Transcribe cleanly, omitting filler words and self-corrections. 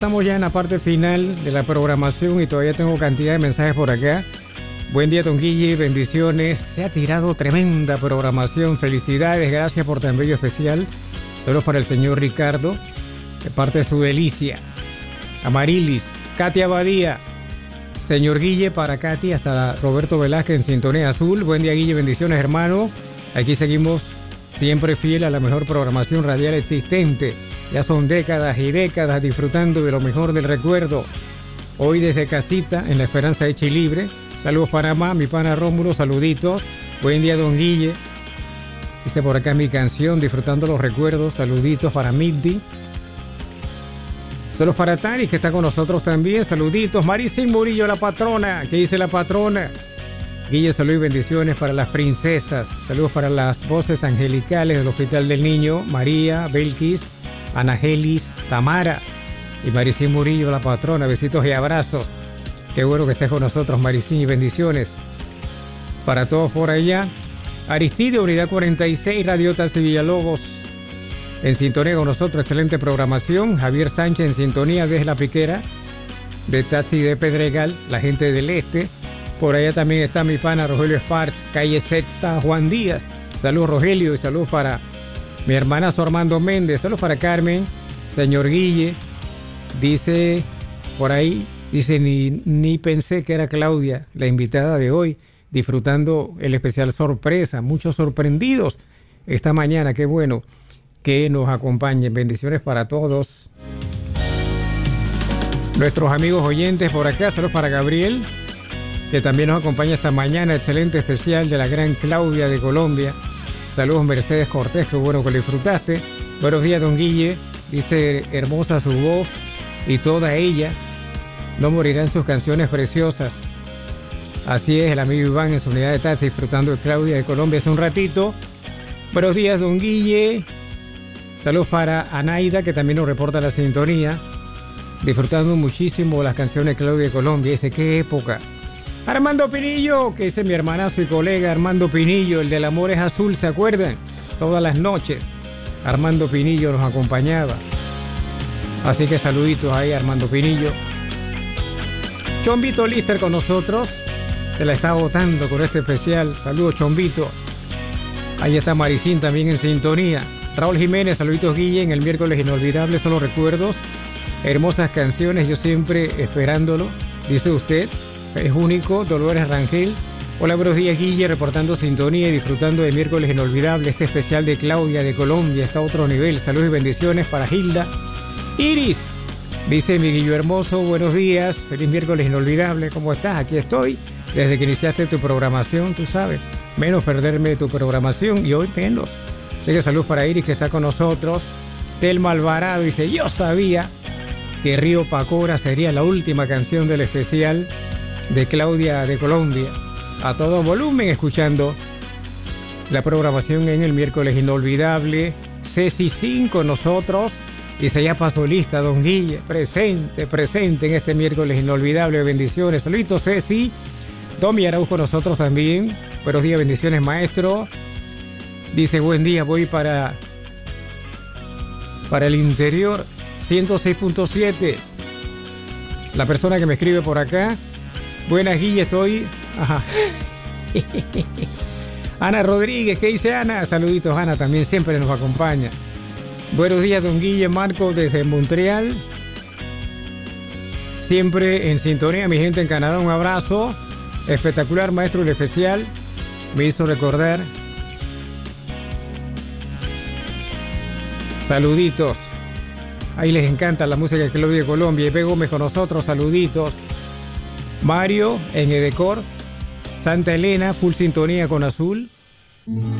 Estamos ya en la parte final de la programación y todavía tengo cantidad de mensajes por acá. Buen día, don Guille, bendiciones. Se ha tirado tremenda programación. Felicidades, gracias por tan bello especial. Saludos para el señor Ricardo, de parte de su delicia. Amarilis, Katia Badía, señor Guille para Katy, hasta Roberto Velázquez en Sintonía Azul. Buen día, Guille, bendiciones, hermano. Aquí seguimos siempre fiel a la mejor programación radial existente. Ya son décadas y décadas disfrutando de lo mejor del recuerdo. Hoy desde casita, en la Esperanza de Chilibre. Saludos Panamá, mi pana Rómulo, saluditos. Buen día, don Guille. Dice por acá mi canción, disfrutando los recuerdos. Saluditos para Middi. Saludos para Tari, que está con nosotros también. Saluditos. Maricín Murillo, la patrona. ¿Qué dice la patrona? Guille, saludos y bendiciones para las princesas. Saludos para las voces angelicales del Hospital del Niño. María, Belkis, Anagelis, Tamara y Maricín Murillo, la patrona. Besitos y abrazos. Qué bueno que estés con nosotros, Maricín, y bendiciones para todos por allá. Aristide, Unidad 46, Radio Taxi Villalobos, en sintonía con nosotros. Excelente programación. Javier Sánchez en sintonía desde La Piquera, de Taxi de Pedregal, la gente del este. Por allá también está mi pana Rogelio Sparks, calle Sexta, Juan Díaz. Saludos, Rogelio, y saludos para mi hermanazo Armando Méndez. Saludos para Carmen, señor Guille. Dice por ahí, dice, ni pensé que era Claudia, la invitada de hoy, disfrutando el especial sorpresa. Muchos sorprendidos esta mañana. Qué bueno que nos acompañen. Bendiciones para todos nuestros amigos oyentes por acá. Saludos para Gabriel, que también nos acompaña esta mañana. Excelente especial de la gran Claudia de Colombia. Saludos Mercedes Cortés, qué bueno que lo disfrutaste. Buenos días, don Guille. Dice, hermosa su voz y toda ella. No morirán sus canciones preciosas. Así es, el amigo Iván en su unidad de taxi disfrutando de Claudia de Colombia hace un ratito. Buenos días, don Guille. Saludos para Anaida, que también nos reporta la sintonía. Disfrutando muchísimo las canciones de Claudia de Colombia. Dice, qué época. Armando Pinillo, que es mi hermanazo y colega Armando Pinillo, el del amor es azul, ¿se acuerdan? Todas las noches Armando Pinillo nos acompañaba. Así que saluditos ahí, Armando Pinillo. Chombito Lister con nosotros, se la está botando con este especial. Saludos, Chombito. Ahí está Maricín también en sintonía. Raúl Jiménez, saluditos Guille, en el miércoles inolvidable son los recuerdos. Hermosas canciones, yo siempre esperándolo, dice usted. Es único. Dolores Rangel. Hola, buenos días, Guille, reportando sintonía y disfrutando de miércoles inolvidable. Este especial de Claudia de Colombia está a otro nivel. Saludos y bendiciones para Hilda. Iris, dice mi Guillo hermoso, buenos días, feliz miércoles inolvidable. ¿Cómo estás? Aquí estoy. Desde que iniciaste tu programación, tú sabes, menos perderme tu programación y hoy menos. Así que saludos para Iris, que está con nosotros. Telma Alvarado dice, yo sabía que Río Pacora sería la última canción del especial de Claudia de Colombia. A todo volumen escuchando la programación en el miércoles inolvidable. Ceci 5 con nosotros. Dice, ya pasó lista, don Guille. Presente en este miércoles inolvidable. Bendiciones. Saluditos, Ceci. Domi Araújo con nosotros también. Buenos días, bendiciones, maestro. Dice, buen día, voy para el interior 106.7. La persona que me escribe por acá. Buenas, Guille, estoy... Ajá. Ana Rodríguez, ¿qué dice Ana? Saluditos, Ana, también siempre nos acompaña. Buenos días, don Guille, Marco desde Montreal. Siempre en sintonía, mi gente en Canadá, un abrazo. Espectacular, maestro, el especial. Me hizo recordar. Saluditos. Ahí les encanta la música de Claudia de Colombia. Y P. Gómez con nosotros, saluditos. Mario en Edecor, Santa Elena, full sintonía con Azul.